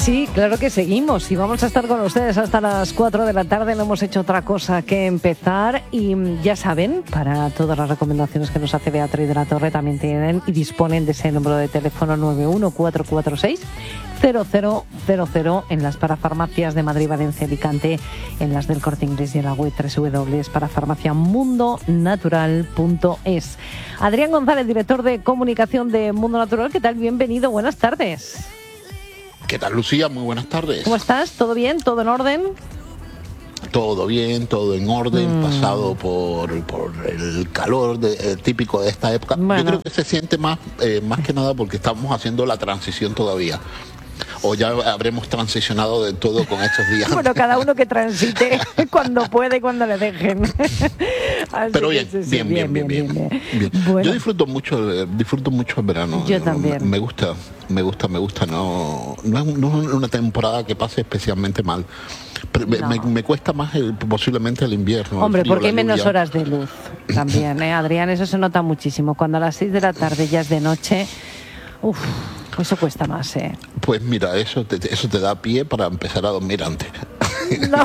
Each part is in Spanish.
Sí, claro que seguimos y vamos a estar con ustedes hasta las 4 de la tarde. No hemos hecho otra cosa que empezar y ya saben, para todas las recomendaciones que nos hace Beatriz de la Torre también tienen y disponen de ese número de teléfono 91446-0000 en las parafarmacias de Madrid, Valencia, Alicante, en las del Corte Inglés y en la web www.parafarmaciamundonatural.es. Adrián González, director de comunicación de Mundo Natural, ¿qué tal? Bienvenido, buenas tardes. ¿Qué tal, Lucía? Muy buenas tardes. ¿Cómo estás? ¿Todo bien? ¿Todo en orden? Todo bien, todo en orden, pasado por el calor típico de esta época. Bueno. Yo creo que se siente más que nada porque estamos haciendo la transición todavía. O ya habremos transicionado de todo con estos días. Bueno, cada uno que transite cuando puede y cuando le dejen. Pero bien. Bueno. Yo disfruto mucho el verano. Yo también. Me gusta. No es una temporada que pase especialmente mal. Pero no. me cuesta más posiblemente el invierno. Hombre, porque hay menos horas de luz también, Adrián, eso se nota muchísimo. Cuando a las 6 de la tarde ya es de noche, eso cuesta más, Pues mira, eso te da pie para empezar a dormir antes. No.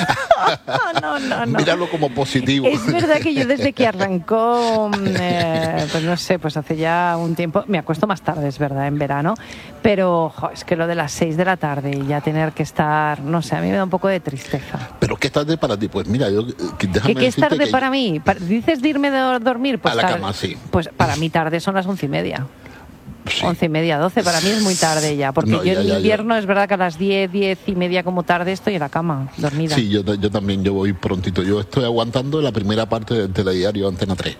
Míralo como positivo. Es verdad que yo desde que arrancó, pues no sé, pues hace ya un tiempo, me acuesto más tarde, es verdad, en verano, pero es que lo de las 6 de la tarde y ya tener que estar, no sé, a mí me da un poco de tristeza. ¿Pero qué es tarde para ti? Pues mira, ¿Qué es tarde para mí? ¿Dices de irme a dormir? Pues a la cama, sí. Pues para mí tarde son las 11:30. Sí. 11:30, 12, para mí es muy tarde ya, porque yo en invierno es verdad que a las 10, 10:30 como tarde estoy en la cama, dormida. Sí, yo también, yo voy prontito. Yo estoy aguantando la primera parte del telediario Antena 3.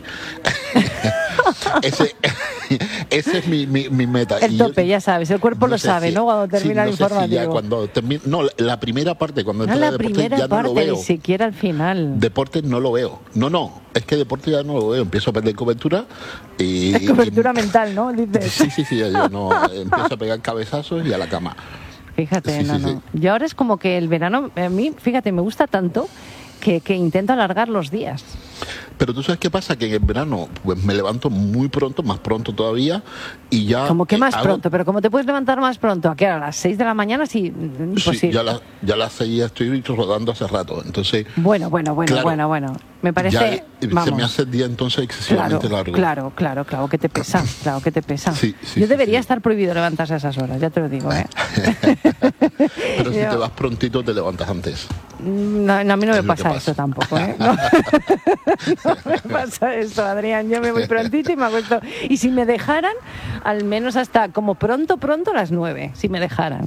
Ese es mi meta. El tope, ya sabes, el cuerpo lo sabe, ¿no? Cuando termina el informativo. La primera parte, cuando entra la deporte, primera ya parte, no lo veo. Ni siquiera al final. Deportes no lo veo. No, es que deporte ya no lo veo. Empiezo a perder cobertura y... Es cobertura mental, ¿no? Dices. Sí, yo no empiezo a pegar cabezazos y a la cama. Fíjate, sí. Yo ahora es como que el verano, a mí, fíjate, me gusta tanto que intento alargar los días. Pero tú sabes qué pasa, que en el verano pues me levanto muy pronto, más pronto todavía, y ya... ¿Cómo que más pronto? ¿Pero cómo te puedes levantar más pronto? ¿A qué hora? ¿A las 6 de la mañana? Sí, imposible. Sí, ya a las 6 ya estoy rodando hace rato, entonces... Bueno. Me parece... Se me hace el día entonces excesivamente largo. Claro, que te pesa, Sí, yo debería estar prohibido levantarse a esas horas, ya te lo digo, Pero si te vas prontito te levantas antes. No, a mí no me pasa eso tampoco, No me pasa eso, Adrián. Yo me voy prontito y me acuesto. Y si me dejaran, al menos hasta como pronto, a las 9, si me dejaran.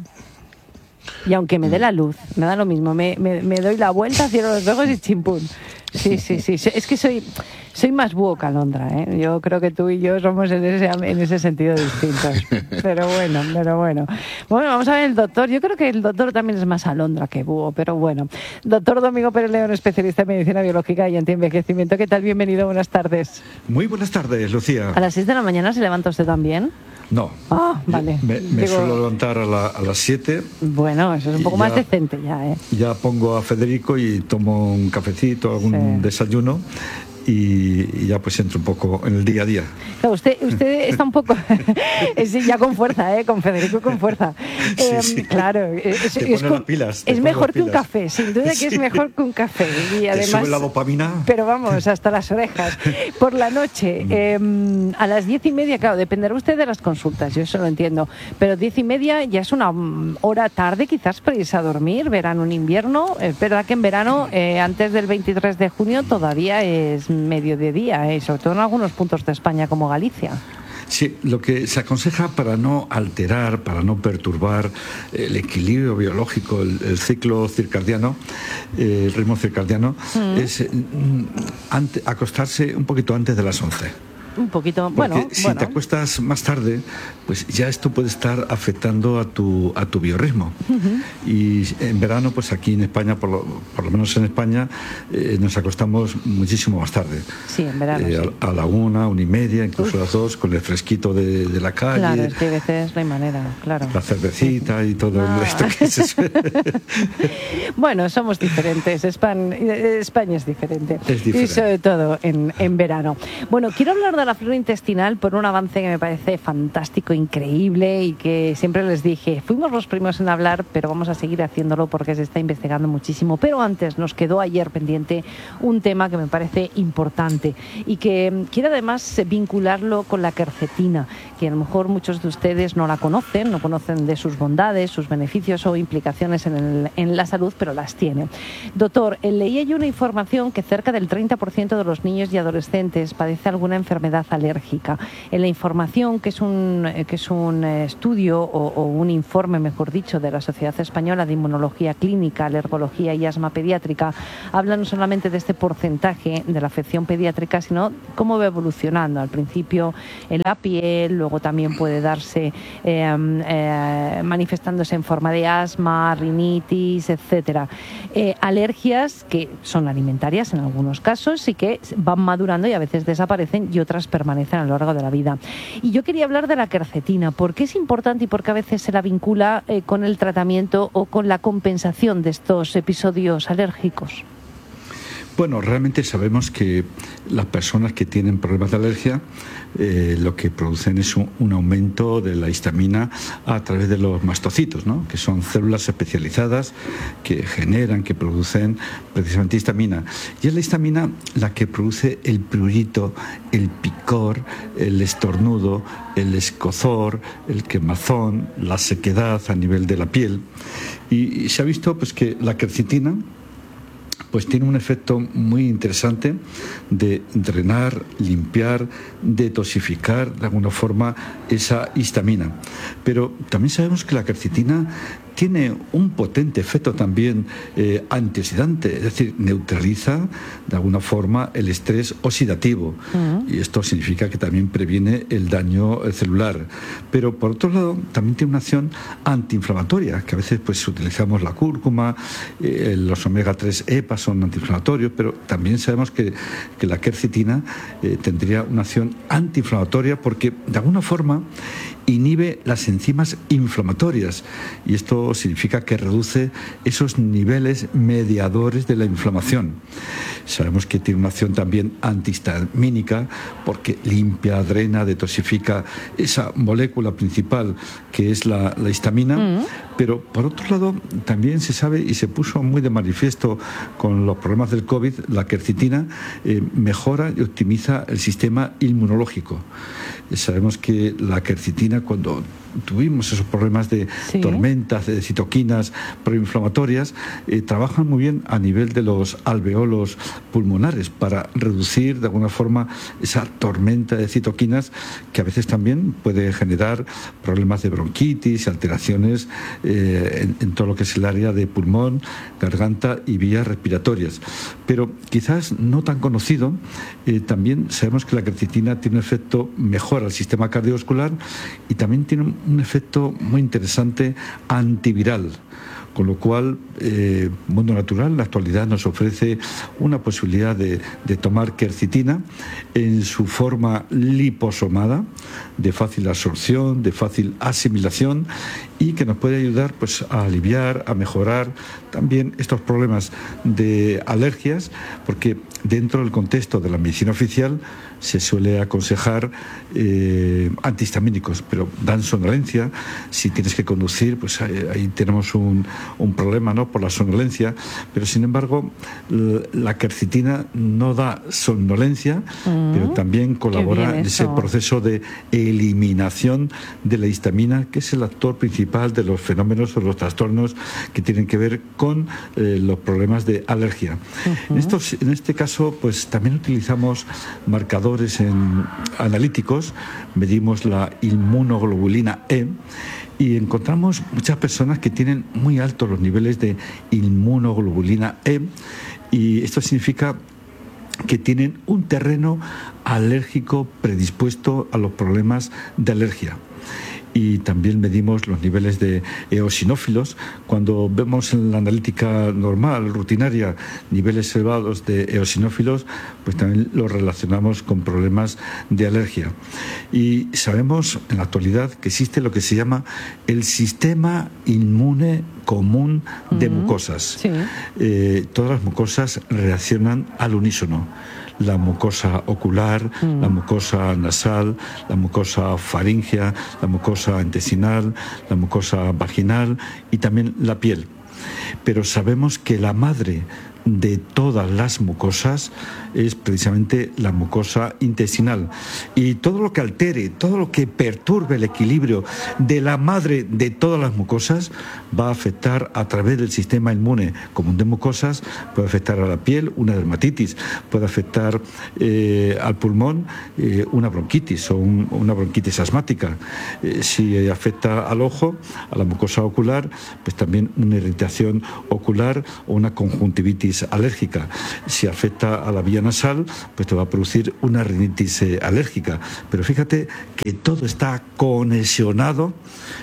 Y aunque me dé la luz, me da lo mismo. Me doy la vuelta, cierro los ojos y chimpún. Sí. Es que soy más búho que alondra, Yo creo que tú y yo somos en ese sentido distintos. Pero bueno. Bueno, vamos a ver el doctor. Yo creo que el doctor también es más alondra que búho, pero bueno. Doctor Domingo Pérez León, especialista en medicina biológica y antienvejecimiento. ¿Qué tal? Bienvenido, buenas tardes. Muy buenas tardes, Lucía. ¿A las 6 de la mañana se levanta usted también? No. Vale. Me suelo levantar a las 7. Bueno, eso es un poco más decente ya, Ya pongo a Federico y tomo un cafecito, algún desayuno. Y ya pues entro un poco en el día a día. Claro, usted está un poco ya con fuerza, con Federico con fuerza. Sí. Claro, es mejor que un café, sin duda que es mejor que un café. Y además, sube la dopamina. Pero vamos, hasta las orejas. Por la noche, a las 10:30, claro, dependerá usted de las consultas, yo eso lo entiendo, pero 10:30 ya es una hora tarde quizás para irse a dormir, verano en invierno. Es verdad que en verano, antes del 23 de junio, todavía es medio de día, sobre todo en algunos puntos de España como Galicia. Sí, lo que se aconseja para no alterar, para no perturbar el equilibrio biológico, el ciclo circadiano, el ritmo circadiano, es acostarse un poquito antes de las 11. Un poquito, porque si te acuestas más tarde, pues ya esto puede estar afectando a tu biorritmo. Y en verano, pues aquí en España, por lo menos en España, nos acostamos muchísimo más tarde. Sí, en verano. A la 1:30, incluso a las 2, con el fresquito de la calle. Claro, es que a veces no hay manera, claro. La cervecita y todo esto que es. Bueno, somos diferentes. España es diferente. Es diferente. Y sobre todo en verano. Bueno, quiero hablar de de la flora intestinal por un avance que me parece fantástico, increíble, y que siempre les dije, fuimos los primeros en hablar, pero vamos a seguir haciéndolo porque se está investigando muchísimo. Pero antes nos quedó ayer pendiente un tema que me parece importante y que quiero además vincularlo con la quercetina, que a lo mejor muchos de ustedes no la conocen, no conocen de sus bondades, sus beneficios o implicaciones en la salud, pero las tiene. Doctor, leí ahí una información que cerca del 30% de los niños y adolescentes padece alguna enfermedad alérgica. En la información, que es un estudio o un informe, mejor dicho, de la Sociedad Española de Inmunología Clínica, Alergología y Asma Pediátrica, habla no solamente de este porcentaje de la afección pediátrica, sino cómo va evolucionando. Al principio en la piel, luego también puede darse manifestándose en forma de asma, rinitis, etcétera. Alergias que son alimentarias en algunos casos y que van madurando y a veces desaparecen y otras permanecen a lo largo de la vida. Y yo quería hablar de la quercetina. ¿Por qué es importante y por qué a veces se la vincula con el tratamiento o con la compensación de estos episodios alérgicos? Bueno, realmente sabemos que las personas que tienen problemas de alergia lo que producen es un aumento de la histamina a través de los mastocitos, ¿no? Que son células especializadas que generan, que producen precisamente histamina. Y es la histamina la que produce el prurito, el picor, el estornudo, el escozor, el quemazón, la sequedad a nivel de la piel. Y se ha visto pues que la quercetina pues tiene un efecto muy interesante de drenar, limpiar, detoxificar de alguna forma esa histamina. Pero también sabemos que la quercetina tiene un potente efecto también antioxidante, es decir, neutraliza de alguna forma el estrés oxidativo. Y esto significa que también previene el daño celular. Pero por otro lado, también tiene una acción antiinflamatoria, que a veces pues utilizamos la cúrcuma, los omega 3 EPA son antiinflamatorios, pero también sabemos que la quercetina tendría una acción antiinflamatoria porque de alguna forma inhibe las enzimas inflamatorias y esto significa que reduce esos niveles mediadores de la inflamación. Sabemos que tiene una acción también antihistamínica porque limpia, drena, detoxifica esa molécula principal que es la histamina, pero por otro lado también se sabe y se puso muy de manifiesto con los problemas del COVID, la quercetina mejora y optimiza el sistema inmunológico. Sabemos que la quercetina, cuando tuvimos esos problemas de tormentas, de citoquinas proinflamatorias, trabajan muy bien a nivel de los alveolos pulmonares para reducir de alguna forma esa tormenta de citoquinas que a veces también puede generar problemas de bronquitis y alteraciones en todo lo que es el área de pulmón, garganta y vías respiratorias. Pero quizás no tan conocido, también sabemos que la quercetina tiene un efecto mejor al sistema cardiovascular y también tiene un efecto muy interesante antiviral. Con lo cual, Mundo Natural en la actualidad nos ofrece una posibilidad de tomar quercetina en su forma liposomada, de fácil absorción, de fácil asimilación y que nos puede ayudar pues, a aliviar, a mejorar también estos problemas de alergias, porque dentro del contexto de la medicina oficial se suele aconsejar antihistamínicos, pero dan somnolencia. Si tienes que conducir, pues ahí tenemos un problema, ¿no?, por la somnolencia, pero sin embargo la quercetina no da somnolencia, pero también colabora en ese proceso de eliminación de la histamina, que es el actor principal de los fenómenos o los trastornos que tienen que ver con los problemas de alergia. En este caso, pues también utilizamos marcadores analíticos, medimos la inmunoglobulina E y encontramos muchas personas que tienen muy altos los niveles de inmunoglobulina E y esto significa que tienen un terreno alérgico predispuesto a los problemas de alergia. Y también medimos los niveles de eosinófilos. Cuando vemos en la analítica normal, rutinaria, niveles elevados de eosinófilos, pues también los relacionamos con problemas de alergia. Y sabemos en la actualidad que existe lo que se llama el sistema inmune común de mucosas. Todas las mucosas reaccionan al unísono. la mucosa ocular, la mucosa nasal, la mucosa faríngea, la mucosa intestinal, la mucosa vaginal y también la piel. Pero sabemos que la madre de todas las mucosas es precisamente la mucosa intestinal, y todo lo que altere, todo lo que perturbe el equilibrio de la madre de todas las mucosas va a afectar a través del sistema inmune común de mucosas, puede afectar a la piel una dermatitis, puede afectar al pulmón una bronquitis o una bronquitis asmática, si afecta al ojo, a la mucosa ocular, pues también una irritación ocular o una conjuntivitis alérgica. Si afecta a la vía nasal, pues te va a producir una rinitis alérgica. Pero fíjate que todo está conexionado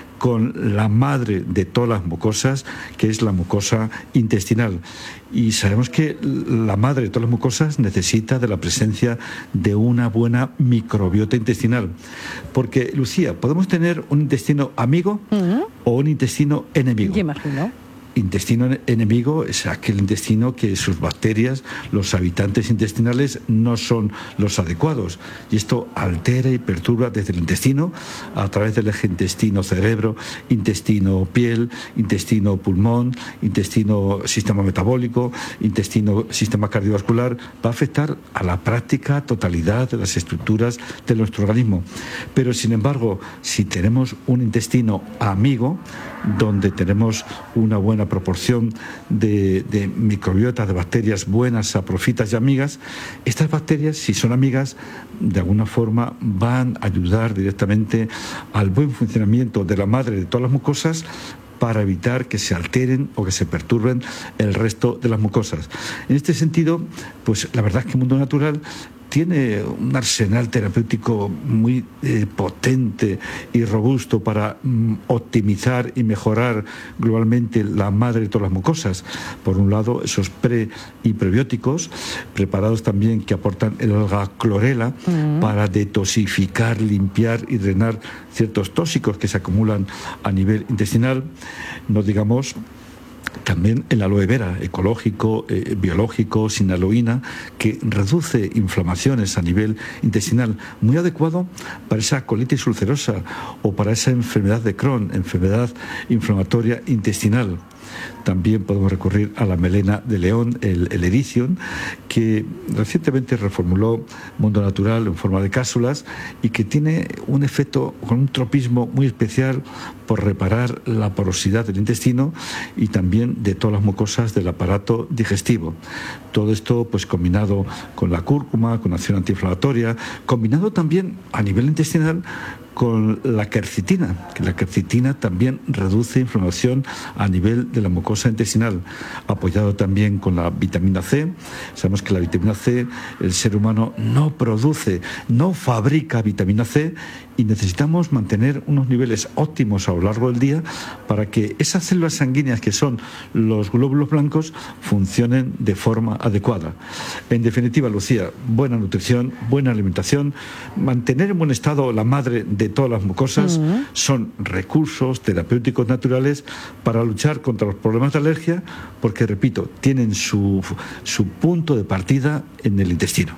con la madre de todas las mucosas, que es la mucosa intestinal. Y sabemos que la madre de todas las mucosas necesita de la presencia de una buena microbiota intestinal. Porque, Lucía, podemos tener un intestino amigo o un intestino enemigo. Yo imagino. Intestino enemigo es aquel intestino que sus bacterias, los habitantes intestinales, no son los adecuados. Y esto altera y perturba desde el intestino a través del eje intestino-cerebro, intestino-piel, intestino-pulmón, intestino-sistema metabólico, intestino-sistema cardiovascular. Va a afectar a la práctica totalidad de las estructuras de nuestro organismo. Pero, sin embargo, si tenemos un intestino amigo, donde tenemos una buena proporción de microbiota, de bacterias buenas, saprofitas y amigas, estas bacterias, si son amigas, de alguna forma van a ayudar directamente al buen funcionamiento de la madre de todas las mucosas, para evitar que se alteren o que se perturben el resto de las mucosas. En este sentido, pues la verdad es que el mundo natural tiene un arsenal terapéutico muy potente y robusto para optimizar y mejorar globalmente la madre de todas las mucosas. Por un lado, esos pre y prebióticos preparados también, que aportan el alga clorela para detoxificar, limpiar y drenar ciertos tóxicos que se acumulan a nivel intestinal. No digamos también el aloe vera, ecológico, biológico, sin aloína, que reduce inflamaciones a nivel intestinal, muy adecuado para esa colitis ulcerosa o para esa enfermedad de Crohn, enfermedad inflamatoria intestinal. También podemos recurrir a la melena de león, el Ericium, que recientemente reformuló Mundo Natural en forma de cápsulas y que tiene un efecto con un tropismo muy especial por reparar la porosidad del intestino y también de todas las mucosas del aparato digestivo. Todo esto pues combinado con la cúrcuma, con acción antiinflamatoria, combinado también a nivel intestinal con la quercetina, que la quercetina también reduce inflamación a nivel de la mucosa intestinal, apoyado también con la vitamina C. Sabemos que la vitamina C, el ser humano no produce, no fabrica vitamina C, y necesitamos mantener unos niveles óptimos a lo largo del día para que esas células sanguíneas, que son los glóbulos blancos, funcionen de forma adecuada. En definitiva, Lucía, buena nutrición, buena alimentación, mantener en buen estado la madre de todas las mucosas son recursos terapéuticos naturales para luchar contra los problemas de alergia, porque, repito, tienen su punto de partida en el intestino.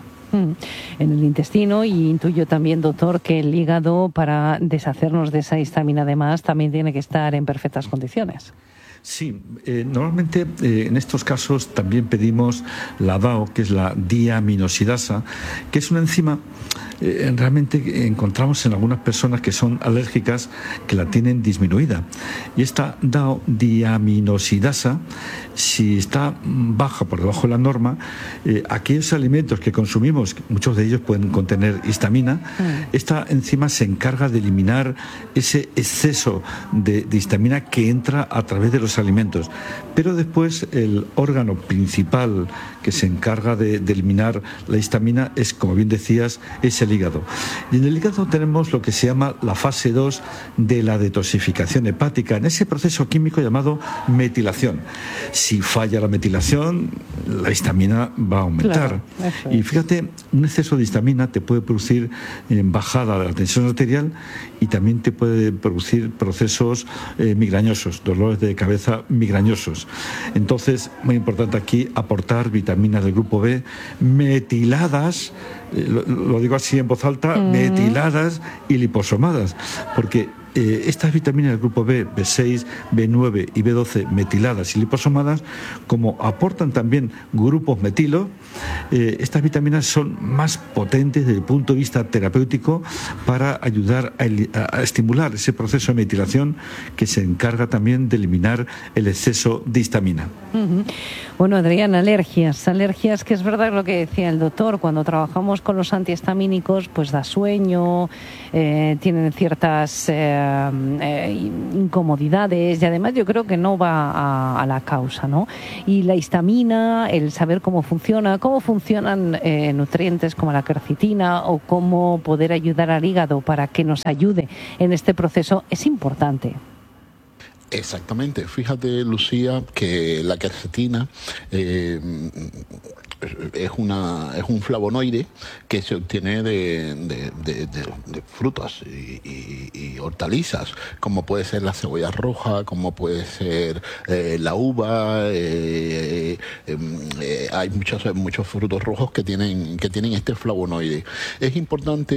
En el intestino, y intuyo también, doctor, que el hígado, para deshacernos de esa histamina de más, también tiene que estar en perfectas condiciones. Sí, normalmente en estos casos también pedimos la DAO, que es la diaminosidasa, que es una enzima realmente encontramos en algunas personas que son alérgicas que la tienen disminuida. Y esta DAO, diaminosidasa, si está baja, por debajo de la norma, aquellos alimentos que consumimos, muchos de ellos pueden contener histamina, esta enzima se encarga de eliminar ese exceso de histamina que entra a través de los alimentos. Pero después el órgano principal que se encarga de eliminar la histamina es, como bien decías, es el hígado. Y en el hígado tenemos lo que se llama la fase 2 de la detoxificación hepática, en ese proceso químico llamado metilación. Si falla la metilación, la histamina va a aumentar. Claro, y fíjate, un exceso de histamina te puede producir bajada de la tensión arterial y también te puede producir procesos migrañosos, dolores de cabeza migrañosos. Entonces, muy importante aquí aportar vitaminas del grupo B metiladas, lo digo así en voz alta, metiladas y liposomadas, porque estas vitaminas del grupo B, B6, B9 y B12 metiladas y liposomadas, como aportan también grupos metilo, estas vitaminas son más potentes desde el punto de vista terapéutico para ayudar a estimular ese proceso de metilación que se encarga también de eliminar el exceso de histamina. Bueno, Adrián, alergias, que es verdad lo que decía el doctor, cuando trabajamos con los antihistamínicos, pues da sueño, tienen ciertas incomodidades y además yo creo que no va a la causa, ¿no? Y la histamina, el saber cómo funcionan nutrientes como la quercetina o cómo poder ayudar al hígado para que nos ayude en este proceso es importante. Exactamente. Fíjate, Lucía, que la quercetina es un flavonoide que se obtiene de frutas y hortalizas, como puede ser la cebolla roja, como puede ser la uva. Hay muchos frutos rojos que tienen este flavonoide. Es importante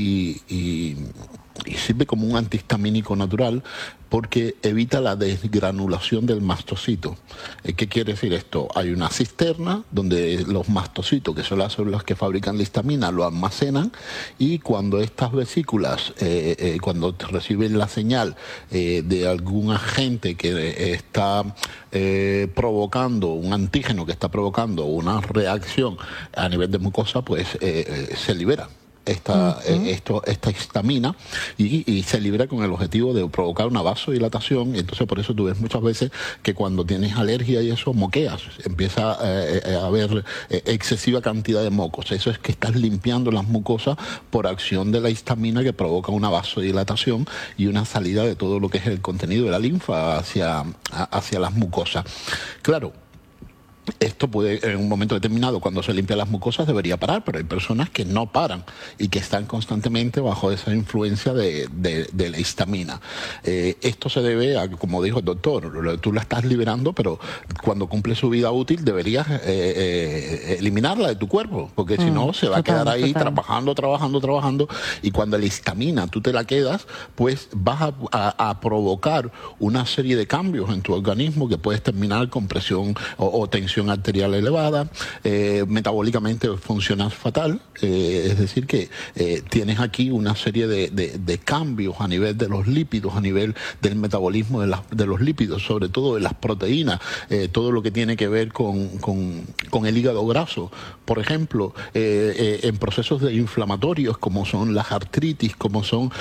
y sirve como un antihistamínico natural porque evita la desgranulación del mastocito. ¿Qué quiere decir esto? Hay una cisterna donde los mastocitos, que son las células que fabrican la histamina, lo almacenan, y cuando estas vesículas, cuando reciben la señal de algún agente que está provocando, un antígeno que está provocando una reacción a nivel de mucosa, pues se libera esta histamina y se libera con el objetivo de provocar una vasodilatación. Y entonces por eso tú ves muchas veces que cuando tienes alergia y eso, moqueas, empieza a haber excesiva cantidad de mocos. Eso es que estás limpiando las mucosas por acción de la histamina, que provoca una vasodilatación y una salida de todo lo que es el contenido de la linfa hacia las mucosas. Claro, esto puede, en un momento determinado, cuando se limpian las mucosas, debería parar, pero hay personas que no paran y que están constantemente bajo esa influencia de la histamina. Esto se debe a, como dijo el doctor, tú la estás liberando, pero cuando cumple su vida útil deberías eliminarla de tu cuerpo, porque si no se va a quedar ahí trabajando, y cuando la histamina tú te la quedas, pues vas a provocar una serie de cambios en tu organismo que puedes terminar con presión o tensión arterial elevada, metabólicamente funcionas fatal, es decir que tienes aquí una serie de cambios a nivel de los lípidos, a nivel del metabolismo de los lípidos, sobre todo de las proteínas, todo lo que tiene que ver con el hígado graso, por ejemplo, en procesos inflamatorios como son las artritis, como son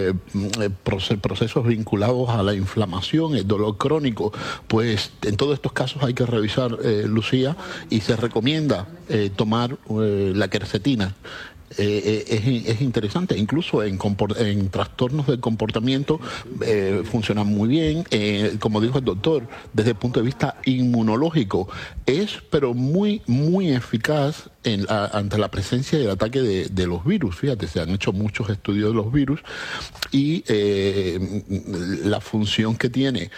procesos vinculados a la inflamación, el dolor crónico, pues en todos estos casos hay que revisar, Lucía, y se recomienda tomar la quercetina. Es interesante, incluso en trastornos del comportamiento funciona muy bien, como dijo el doctor, desde el punto de vista inmunológico es pero muy eficaz ante la presencia y el ataque de los virus. Fíjate, se han hecho muchos estudios de los virus y la función que tiene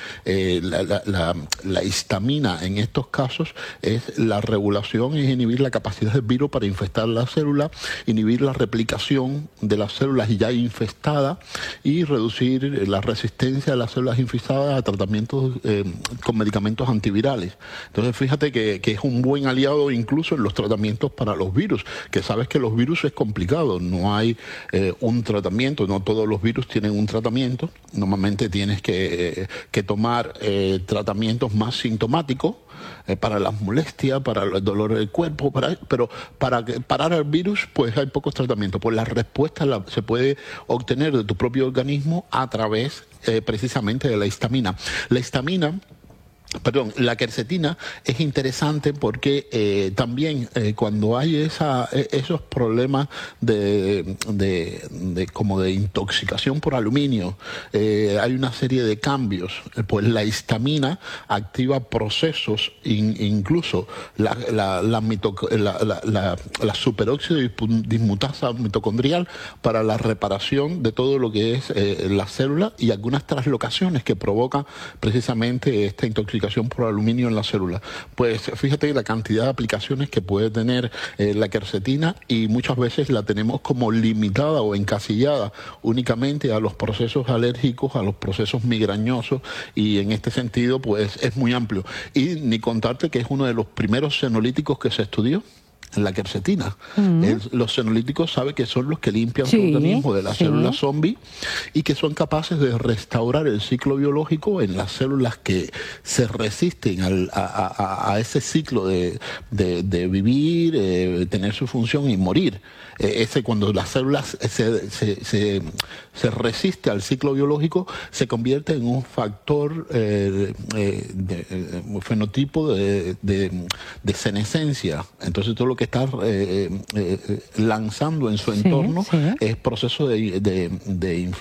la histamina en estos casos es la regulación, es inhibir la capacidad del virus para infestar la célula, inhibir la replicación de las células ya infestadas y reducir la resistencia de las células infestadas a tratamientos con medicamentos antivirales. Entonces fíjate que es un buen aliado incluso en los tratamientos para los virus, que sabes que los virus es complicado, no hay un tratamiento, no todos los virus tienen un tratamiento, normalmente tienes que tomar tratamientos más sintomáticos, para las molestias, para el dolor del cuerpo, pero para parar al virus, pues hay pocos tratamientos. Pues la respuesta se puede obtener de tu propio organismo a través precisamente de la histamina. La histamina Perdón, la quercetina es interesante porque también cuando hay esos problemas como de intoxicación por aluminio, hay una serie de cambios. Pues la histamina activa procesos, incluso la superóxido dismutasa mitocondrial para la reparación de todo lo que es la célula y algunas translocaciones que provocan precisamente esta intoxicación por aluminio en la célula. Pues fíjate la cantidad de aplicaciones que puede tener la quercetina, y muchas veces la tenemos como limitada o encasillada únicamente a los procesos alérgicos, a los procesos migrañosos, y en este sentido pues es muy amplio. Y ni contarte que es uno de los primeros senolíticos que se estudió, la quercetina. Los senolíticos sabe que son los que limpian su organismo de las células zombie y que son capaces de restaurar el ciclo biológico en las células que se resisten a ese ciclo de vivir, tener su función y morir. Cuando las células se resiste al ciclo biológico, se convierte en un factor, un fenotipo de senescencia. Entonces todo lo que está lanzando en su entorno es proceso de inflamación